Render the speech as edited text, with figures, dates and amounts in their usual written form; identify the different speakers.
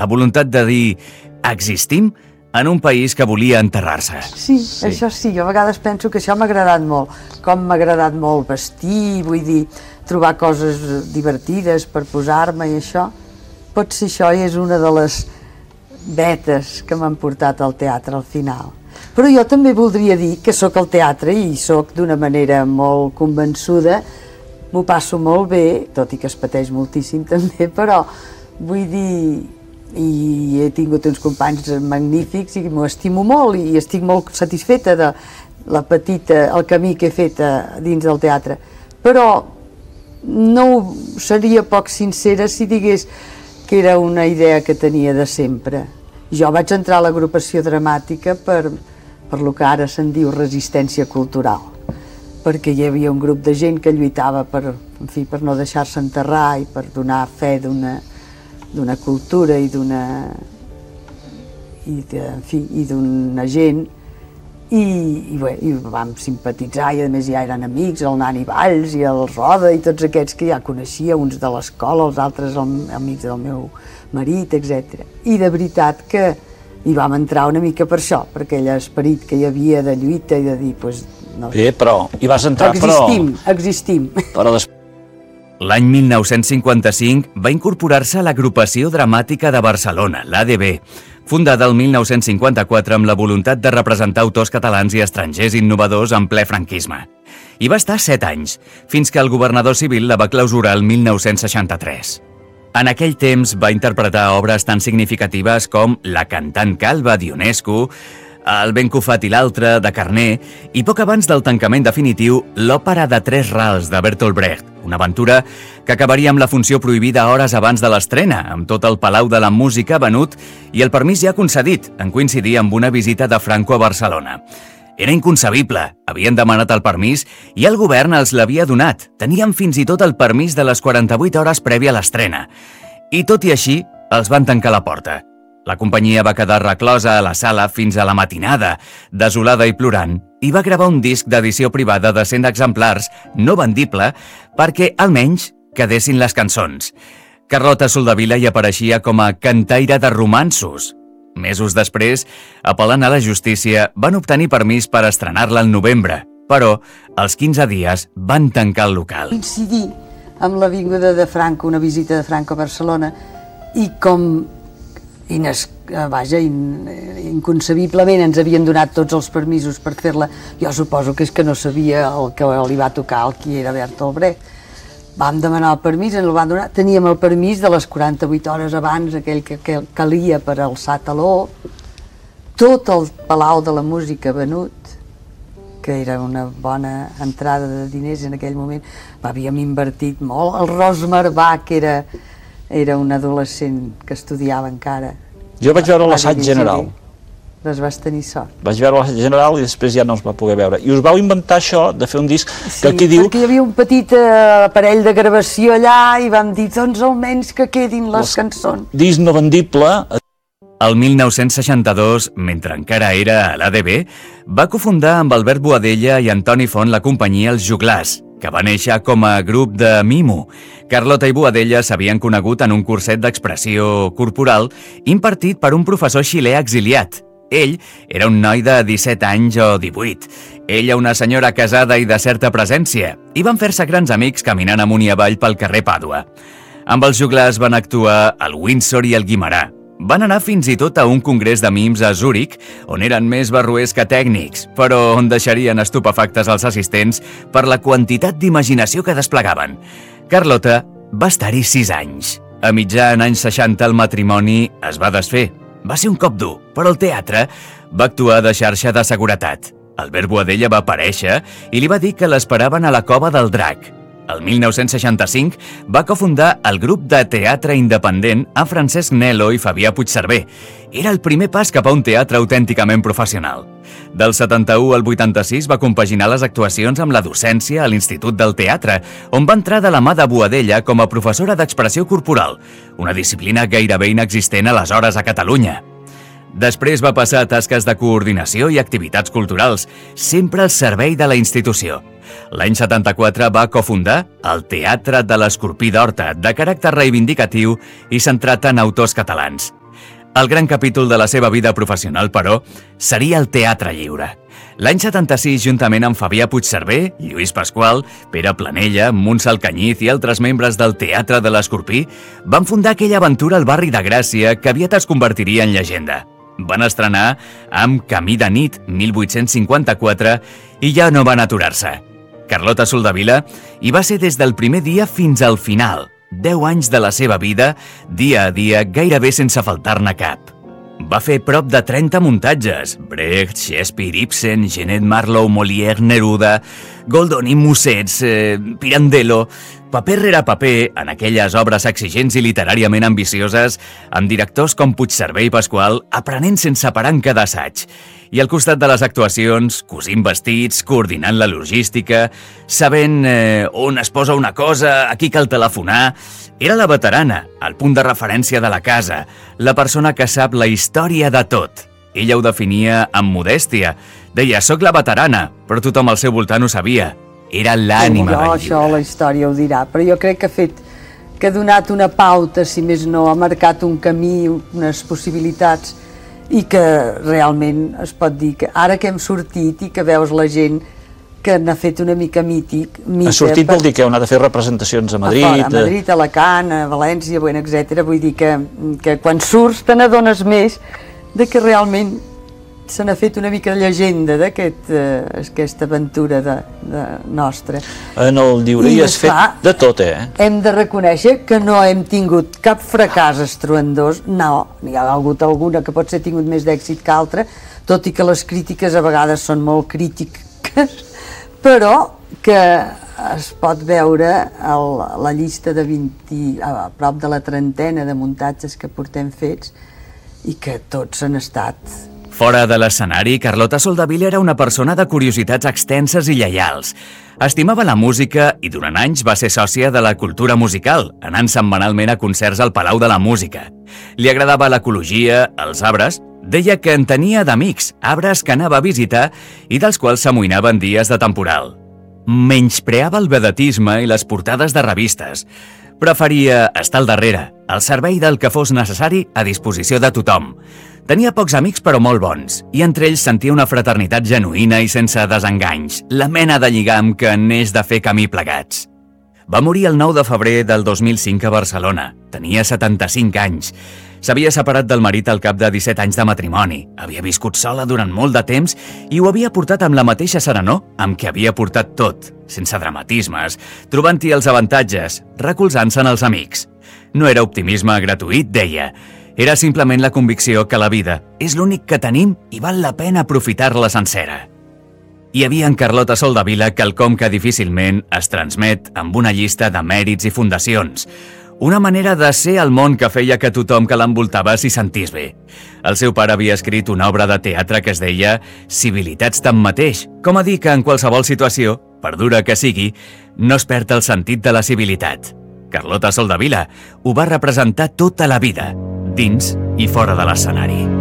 Speaker 1: la voluntat de dir existim en un país que volia enterrar-se.
Speaker 2: Sí, això sí, jo a vegades penso que això m'ha agradat molt, com m'ha agradat molt vestir, vull dir, trobar coses divertides per posar-me i això. Potser això és una de les vetes que m'han portat al teatre al final. Però jo també voldria dir que sóc al teatre i sóc d'una manera molt convençuda, m'ho passo molt bé, tot i que es pateix moltíssim també, però vull dir, i he tingut uns companys magnífics i m'ho estimo molt i estic molt satisfeta de el camí que he fet dins del teatre. Però no seria poc sincera si digués que era una idea que tenia de sempre. Jo vaig entrar a l'agrupació dramàtica per lo que ara se'n diu resistència cultural, perquè hi havia un grup de gent que lluitava per no deixar-se enterrar i per donar fe d'una cultura i d'una gent, i vam simpatitzar, i a més ja eren amics, el Nani Valls i el Roda i tots aquests que ja coneixia, uns de l'escola, els altres amics del meu marit, etc. I de veritat que hi vam entrar una mica per això, per aquell esperit que hi havia de lluita i de dir, doncs, no sé.
Speaker 3: Bé, però hi vas entrar,
Speaker 2: Existim.
Speaker 3: Però després...
Speaker 1: L'any 1955 va incorporar-se a l'Agrupació Dramàtica de Barcelona, l'ADB, fundada el 1954 amb la voluntat de representar autors catalans i estrangers innovadors en ple franquisme. Hi va estar 7 anys, fins que el governador civil la va clausurar el 1963. En aquell temps va interpretar obres tan significatives com La cantant calba d'Ionesco, El ben cofat i l'altre, de Carner, i poc abans del tancament definitiu, l'òpera de 3 rals de Bertolt Brecht, una aventura que acabaria amb la funció prohibida hores abans de l'estrena, amb tot el Palau de la Música venut i el permís ja concedit, en coincidir amb una visita de Franco a Barcelona. Era inconcebible, havien demanat el permís i el govern els l'havia donat. Tenien fins i tot el permís de les 48 hores prèvia a l'estrena. I tot i així, els van tancar la porta. La companyia va quedar reclosa a la sala fins a la matinada, desolada i plorant, i va gravar un disc d'edició privada de 100 exemplars, no vendible, perquè almenys quedessin les cançons. Carlota Soldevila hi apareixia com a cantaire de romanços. Mesos després, apel·lant a la justícia, van obtenir permís per estrenar-la al novembre, però als 15 dies van tancar el local.
Speaker 2: Coincidir amb la vinguda de Franco, una visita de Franco a Barcelona, i com inconcebiblement ens havien donat tots els permisos per fer-la. Jo suposo que és que no sabia el que li va tocar al qui era Bertolt Brecht. Vam demanar el permís, ens el van donar. Teníem el permís de les 48 hores abans, aquell que calia per alçar taló. Tot el Palau de la Música venut, que era una bona entrada de diners en aquell moment. Havíem invertit molt. El Ros Marbà, que era un adolescent que estudiava encara.
Speaker 3: Jo vaig veure l'assaig general.
Speaker 2: Doncs vas tenir sort.
Speaker 3: Vaig veure l'assaig general i després ja no es va poder veure. I us vau inventar això de fer un disc que aquí
Speaker 2: diu... Sí,
Speaker 3: perquè
Speaker 2: hi havia un petit aparell de gravació allà i vam dir, doncs almenys que quedin les cançons.
Speaker 3: Disc no vendible.
Speaker 1: El 1962, mentre encara era a l'ADB, va cofundar amb Albert Boadella i Antoni Font la companyia Els Joglars, que va néixer com a grup de mimo. Carlota i Boadella s'havien conegut en un curset d'expressió corporal impartit per un professor xilè exiliat. Ell era un noi de 17 anys o 18. Ella una senyora casada i de certa presència. I van fer-se grans amics caminant amunt i avall pel carrer Pàdua. Amb els Joglars van actuar al Windsor i al Guimerà. Van anar fins i tot a un congrés de mims a Zúrich, on eren més barroers que tècnics, però on deixarien estupefactes els assistents per la quantitat d'imaginació que desplegaven. Carlota va estar-hi 6 anys. A mitjan anys 60 el matrimoni es va desfer. Va ser un cop dur, però el teatre va actuar de xarxa de seguretat. Albert Boadella va aparèixer i li va dir que l'esperaven a la Cova del Drac. El 1965 va cofundar el grup de teatre independent amb Francesc Nelo i Fabià Puigcerver. Era el primer pas cap a un teatre autènticament professional. Del 71 al 86 va compaginar les actuacions amb la docència a l'Institut del Teatre, on va entrar de la mà de Boadella com a professora d'expressió corporal, una disciplina gairebé inexistent aleshores a Catalunya. Després va passar a tasques de coordinació i activitats culturals, sempre al servei de la institució. L'any 74 va cofundar el Teatre de l'Escorpí d'Horta, de caràcter reivindicatiu i centrat en autors catalans. El gran capítol de la seva vida professional, però, seria el teatre lliure. L'any 76, juntament amb Fabià Puigcerver, Lluís Pasqual, Pere Planella, Montse Alcañiz i altres membres del Teatre de l'Escorpí, van fundar aquella aventura al barri de Gràcia que aviat es convertiria en llegenda. Van estrenar amb Camí de nit, 1854, i ja no van aturar-se. Carlota Soldevila hi va ser des del primer dia fins al final, 10 anys de la seva vida, dia a dia, gairebé sense faltar-ne cap. Va fer prop de 30 muntatges: Brecht, Shakespeare, Ibsen, Genet Marlowe, Molière, Neruda, Goldoni i Mussets, Pirandello, paper rere paper en aquelles obres exigents i literàriament ambicioses, amb directors com Puigcerver i Pasqual aprenent sense parar en cada assaig. I al costat de les actuacions, cosint vestits, coordinant la logística, sabent on es posa una cosa, a qui cal telefonar. Era la veterana, el punt de referència de la casa, la persona que sap la història de tot. Ella ho definia amb modèstia. Deia, soc la veterana, però tothom al seu voltant ho sabia. Era l'ànima del llibre.
Speaker 2: Això la història ho dirà, però jo crec que ha donat una pauta, si més no, ha marcat un camí, unes possibilitats, i que realment es pot dir que ara que hem sortit i que veus la gent que n'ha fet una mica mític...
Speaker 3: Ha sortit vol dir que heu anat a fer representacions a Madrid...
Speaker 2: A Madrid, a Alacant, a València, etcètera. Vull dir que quan surts te n'adones més de que realment se n'ha fet una mica de llegenda d'aquesta aventura nostra.
Speaker 3: En el llibre hi has fet de tot,
Speaker 2: Hem de reconèixer que no hem tingut cap fracàs estruendós, no, n'hi ha hagut alguna que potser ha tingut més d'èxit que altra, tot i que les crítiques a vegades són molt crítiques, però que es pot veure la llista de 20, a prop de la trentena de muntatges que portem fets i que tots han estat...
Speaker 1: Fora de l'escenari, Carlota Soldevila era una persona de curiositats extenses i lleials. Estimava la música i durant anys va ser sòcia de la cultura musical, anant setmanalment a concerts al Palau de la Música. Li agradava l'ecologia, els arbres. Deia que en tenia d'amics, arbres que anava a visitar i dels quals s'amoïnava en dies de temporal. Menyspreava el vedetisme i les portades de revistes. Preferia estar al darrere, al servei del que fos necessari a disposició de tothom. Tenia pocs amics però molt bons, i entre ells sentia una fraternitat genuïna i sense desenganys, la mena de lligam que neix de fer camí plegats. Va morir el 9 de febrer del 2005 a Barcelona. Tenia 75 anys. S'havia separat del marit al cap de 17 anys de matrimoni, havia viscut sola durant molt de temps i ho havia portat amb la mateixa serenor amb què havia portat tot, sense dramatismes, trobant-hi els avantatges, recolzant-se en els amics. No era optimisme gratuït, deia. Era simplement la convicció que la vida és l'únic que tenim i val la pena aprofitar-la sencera. Hi havia en Carlota Soldevila quelcom que difícilment es transmet amb una llista de mèrits i fundacions. Una manera de ser al món que feia que tothom que l'envoltava s'hi sentís bé. El seu pare havia escrit una obra de teatre que es deia Civilitats tanmateix, com a dir que en qualsevol situació, per dura que sigui, no es perd el sentit de la civilitat. Carlota Soldevila ho va representar tota la vida, dins i fora de l'escenari.